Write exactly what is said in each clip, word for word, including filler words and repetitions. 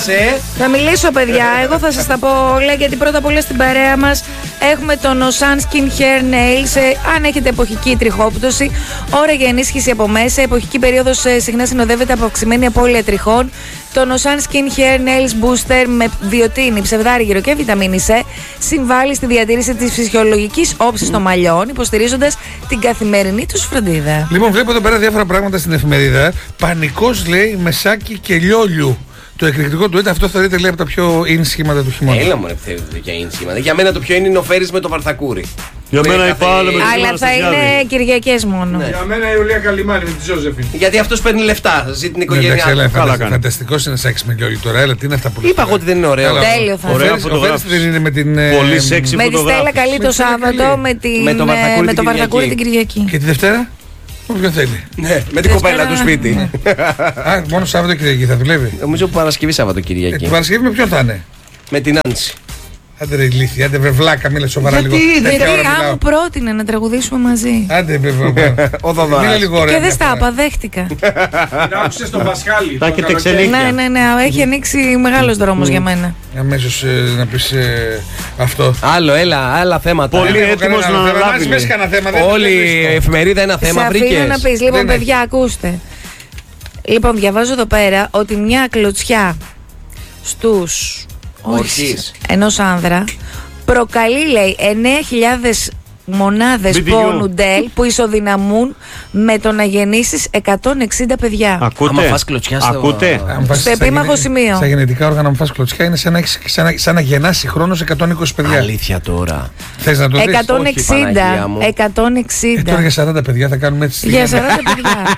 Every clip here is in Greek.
ε. Θα μιλήσω, παιδιά. Εγώ θα σας τα πω όλα, γιατί πρώτα απ' όλα στην παρέα μας έχουμε τον Osan Skin Hair Nails. Ε, αν έχετε εποχική τριχόπτωση, ώρα για ενίσχυση από μέσα. Εποχική περίοδος ε, συχνά συνοδεύεται από αυξημένη απώλεια τριχών. Το Osan Skin Hair Nails Booster με βιοτίνη, ψευδάργυρο και βιταμίνη C συμβάλλει στη διατήρηση της φυσιολογικής όψης των μαλλιών, υποστηρίζοντας την καθημερινή τους φροντίδα. Λοιπόν, βλέπω εδώ πέρα διάφορα πράγματα στην εφημερίδα. Πανικός, λέει, με σάκι και λιόλιου. Το εκρηκτικό του, αυτό θεωρείται, λέει, από τα πιο in σχήματα του χειμώνα. Έλα μου, ρε, θεωρείται για in σχήματα. Για μένα το πιο in είναι ο Φέρης με το βαρθακούρι. Για μένα είπα άλλο με Αλλά θα είναι Κυριακές μόνο. Ναι. Για μένα η Ιουλία Καλιμάνη με τη Ζώζεφιν. Γιατί αυτός παίρνει λεφτά, ζει την οικογένειά του. Φανταστικός είναι σάξι με λιόλιου τώρα, έλα, τι είναι αυτά που είπα εγώ ότι δεν είναι ωραίο. Τέλειο θα είναι. Ο Φέρης δεν είναι με την. Πολύ σεξι με τη Στέλλα Καλή το Σάββατο, με το βαρθακούρι την Κυριακή. Και τη Δευτέρα. Όποιον θέλει. Ναι, με την κοπέλα του σπίτι. Α, μόνο Σάββατο Κυριακή θα δουλεύει. Νομίζω Παρασκευή Σάββατο Κυριακή. Την Παρασκευή με ποιον θα είναι? Με την Άνση. Άντε ρε ηλίθεια, άντε βρε βλάκα, μίλα σοβαρά λίγο. Γιατί αν μου πρότεινε να τραγουδήσουμε μαζί. Άντε βρε βλάκα. Μίλα λίγο ωραία. Και δεν στα είπα, δέχτηκα. Την άκουσες στον Πασχάλη. Τα έχετε εξελίξει. Ναι, ναι, ναι, έχει ανοίξει μεγάλος δρόμος για μένα. Αμέσως να πεις αυτό. Άλλο, έλα, άλλα θέματα. Πολύ έτοιμος να αναλάβει. Όλη η εφημερίδα ένα θέμα βρήκες. Σε αφήνω να πεις, λοιπόν παιδιά, ακούστε. Λοιπόν, διαβάζω εδώ πέρα ότι μια κλωτσιά στους ορχής ενός άνδρα προκαλεί, λέει, εννέα χιλιάδες μονάδες πόνου ντέλ που ισοδυναμούν με το να γεννήσεις εκατόν εξήντα παιδιά. Ακούτε, άμα φας κλωτσιά στο... Ακούτε. Στο επίμαχο σημείο. Στα γενετικά όργανα, αν φας κλωτσιά, είναι σαν να, έχεις, σαν να, σαν να γεννάσει χρόνος εκατόν είκοσι παιδιά. Αλήθεια τώρα. Θες να το δεις? εκατόν εξήντα. εκατόν εξήντα. Ε, τώρα για σαράντα παιδιά θα κάνουμε έτσι. Για σαράντα παιδιά.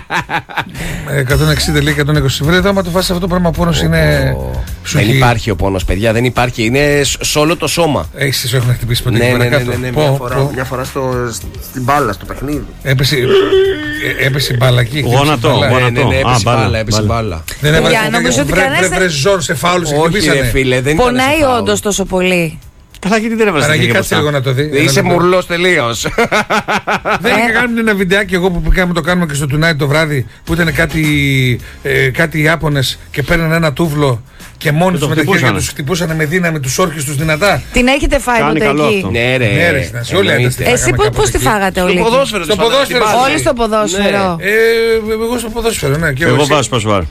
εκατόν εξήντα λέει εκατόν είκοσι. Βρε, άμα το φας αυτό το πράγμα, πόνος είναι. Δεν υπάρχει ο πόνος, παιδιά, δεν υπάρχει. Είναι σε όλο το σώμα. Έχεις, σου έχουν χτυπήσει ποτέ? Ναι, ναι, ναι, ναι, μια φορά. Μια φορά στο, στην μπάλα, στο παιχνίδι. Έπεσε, έπεσε μπάλα εκεί. Γόνατο, γόνατο. Ναι, ναι, έπεσε μπάλα, έπεσε μπάλα. Δεν έβαλε βρε ζόρ σε φάουλους. Όχι ρε φίλε, δεν ήταν. Πονάει όντως τόσο πολύ? Καλά, γιατί δεν έβαλε. Παραγεί, κάτσε λίγο να το δει. Είσαι μουρλός τελείως. Δεν είχα κάνει ένα βιντεάκι εγώ που πήγαμε το κάνουμε και στο Tonight το βράδυ, που ήταν κάτι, ε, κάτι Ιάπωνες και παίρνανε ένα τούβλο και μόνοι τους με τα χέρια τους χτυπούσαν με δύναμη τους όρχες τους δυνατά. Την έχετε φάει ποτέ εκεί? Ναι ρε, ναι, ρε σε όλοι ένταστε. Εσύ πώς τη φάγατε όλοι? Στο ποδόσφαιρο. Στο ποδόσφαιρο. Όλοι στο ποδόσφαιρο. Εγώ στο ποδόσφαιρο, ναι. Εγώ βάζω Πασουάρ.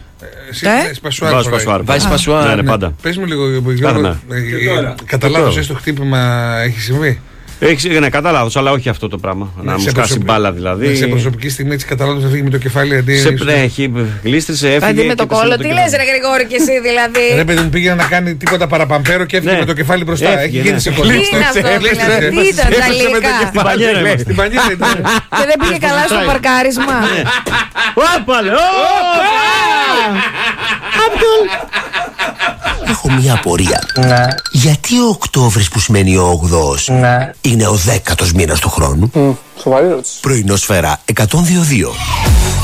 Βάζεις Πασουάρ. Ναι, πάντα. Πες μου λίγο, καταλάβεις εσύ το χτύπημα έχει συμβεί? Έχει, ναι, κατά λάθος, αλλά όχι αυτό το πράγμα. Να μου σκάσει μπάλα δηλαδή. Σε προσωπική στιγμή έτσι κατά λάθος θα φύγει με το κεφάλι αντί. Σε έχει, γλίστρισε, έφυγε. Αντί με το κόλλο, τι λες ρε Γρηγόρη και εσύ δηλαδή? Ρε παιδί μου, πήγαινε να κάνει τίποτα παραπαμπέρο και έφυγε με το κεφάλι μπροστά. Έχει γίνει σε κόλλο. Τι είναι αυτό δηλαδή, τι ήταν τα λίγα? Στην πανιέρα ήταν. Και δεν πήγε καλά στο παρκάρισμα? Όπαλε, Έχω μια απορία. Ναι. Γιατί ο Οκτώβρης, που σημαίνει ο όγδοος, ναι, είναι ο δέκατος μήνας του χρόνου? Mm, σοβαρή ερώτηση. Πρωινό Σφαίρα εκατόν δύο δύο.